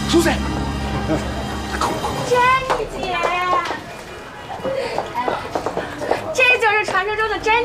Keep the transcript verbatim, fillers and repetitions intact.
出去！ 珍姐，这就是传说中的珍